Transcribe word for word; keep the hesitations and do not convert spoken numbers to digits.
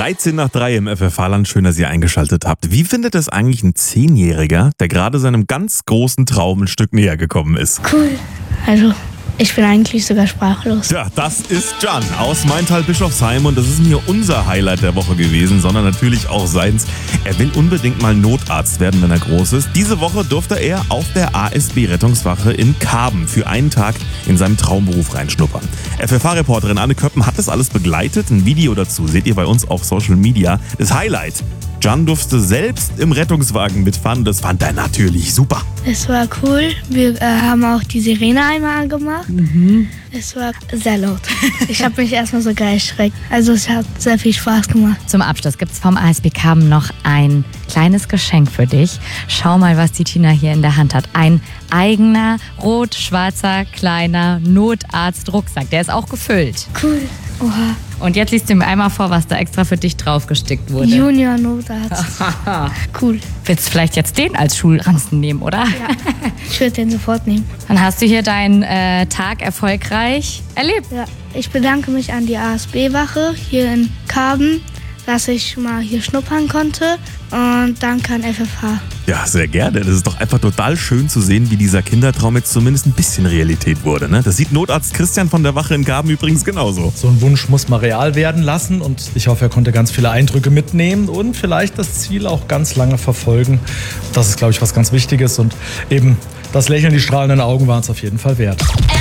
dreizehn nach drei im F F H-Land. Schön, dass ihr eingeschaltet habt. Wie findet es eigentlich ein Zehnjähriger, der gerade seinem ganz großen Traum ein Stück näher gekommen ist? Cool. Also, ich bin eigentlich sogar sprachlos. Ja, das ist Can aus Maintal-Bischofsheim und das ist mir unser Highlight der Woche gewesen, sondern natürlich auch seins. Er will unbedingt mal Notarzt werden, wenn er groß ist. Diese Woche durfte er auf der A S B-Rettungswache in Karben für einen Tag in seinem Traumberuf reinschnuppern. F F H-Reporterin Anne Köppen hat das alles begleitet. Ein Video dazu seht ihr bei uns auf Social Media. Das Highlight: Can durfte selbst im Rettungswagen mitfahren. Das fand er natürlich super. Es war cool. Wir äh, haben auch die Sirene einmal angemacht. Mhm. Es war sehr laut. Ich habe mich erstmal sogar erschreckt. Also es hat sehr viel Spaß gemacht. Zum Abschluss gibt es vom A S B Karben noch ein kleines Geschenk für dich. Schau mal, was die Tina hier in der Hand hat. Ein eigener rot-schwarzer kleiner Notarzt-Rucksack. Der ist auch gefüllt. Cool. Oha. Und jetzt liest du mir einmal vor, was da extra für dich draufgestickt wurde. Junior Notarzt. Cool. Willst du vielleicht jetzt den als Schulranzen nehmen, oder? Ja, ich würde den sofort nehmen. Dann hast du hier deinen äh, Tag erfolgreich erlebt. Ja, ich bedanke mich an die A S B-Wache hier in Karben, dass ich mal hier schnuppern konnte, und danke an F F H. Ja, sehr gerne. Das ist doch einfach total schön zu sehen, wie dieser Kindertraum jetzt zumindest ein bisschen Realität wurde. Ne? Das sieht Notarzt Christian von der Wache in Karben übrigens genauso. So ein Wunsch muss man real werden lassen und ich hoffe, er konnte ganz viele Eindrücke mitnehmen und vielleicht das Ziel auch ganz lange verfolgen. Das ist, glaube ich, was ganz Wichtiges und eben das Lächeln, die strahlenden Augen waren es auf jeden Fall wert.